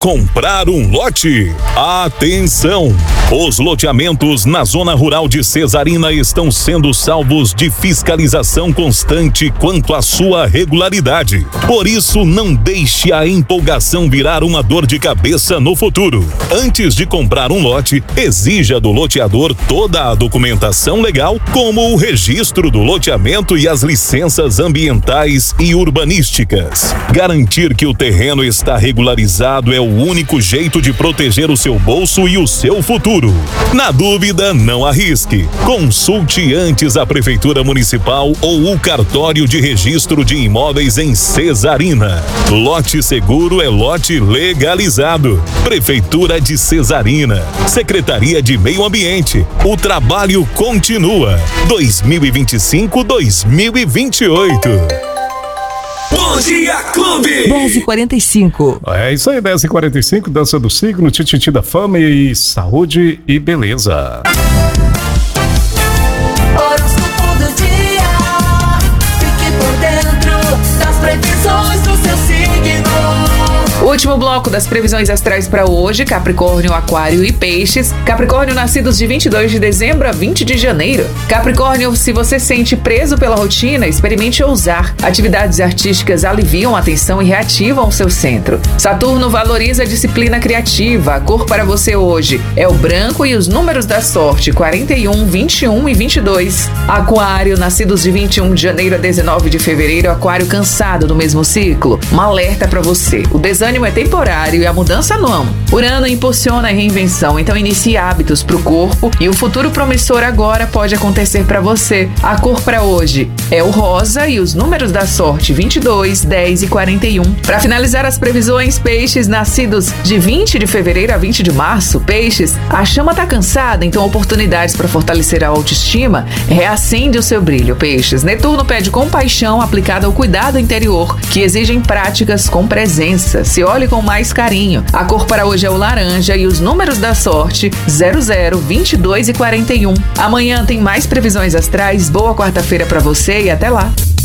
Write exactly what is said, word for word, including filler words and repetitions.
Comprar um lote? Atenção! Os loteamentos na zona rural de Cesarina estão sendo salvos de fiscalização constante quanto à sua regularidade. Por isso, não deixe a empolgação virar uma dor de cabeça no futuro. Antes de comprar um lote, exija do loteador toda a documentação legal, como o registro do loteamento e as licenças ambientais e urbanísticas. Garantir que o terreno está regularizado é o o único jeito de proteger o seu bolso e o seu futuro. Na dúvida, não arrisque. Consulte antes a Prefeitura Municipal ou o Cartório de Registro de Imóveis em Cesarina. Lote seguro é lote legalizado. Prefeitura de Cesarina. Secretaria de Meio Ambiente. O trabalho continua. dois mil e vinte e cinco, dois mil e vinte e oito. Bom Dia Clube! dez e quarenta e cinco. É isso aí, dez e quarenta e cinco, dança do signo, tititi da fama e saúde e beleza. Horóscopo do dia. Fique por dentro das previsões do seu signo. Último bloco das previsões astrais para hoje: Capricórnio, Aquário e Peixes. Capricórnio, nascidos de vinte e dois de dezembro a vinte de janeiro. Capricórnio, se você sente preso pela rotina, experimente ousar. Atividades artísticas aliviam a tensão e reativam o seu centro. Saturno valoriza a disciplina criativa. A cor para você hoje é o branco e os números da sorte: quarenta e um, vinte e um e vinte e dois. Aquário, nascidos de vinte e um de janeiro a dezenove de fevereiro. Aquário, cansado do mesmo ciclo? Um alerta para você: o desânimo é temporário e a mudança não. Urano impulsiona a reinvenção, então inicie hábitos para o corpo e o futuro promissor agora pode acontecer para você. A cor para hoje é o rosa e os números da sorte: vinte e dois, dez e quarenta e um. Para finalizar as previsões, Peixes, nascidos de vinte de fevereiro a vinte de março. Peixes, a chama tá cansada, então oportunidades para fortalecer a autoestima reacende o seu brilho. Peixes, Netuno pede compaixão aplicada ao cuidado interior, que exigem práticas com presença. Se olhe com mais carinho. A cor para hoje é o laranja e os números da sorte: zero zero, vinte e dois e quarenta e um. Amanhã tem mais previsões astrais. Boa quarta-feira para você e até lá.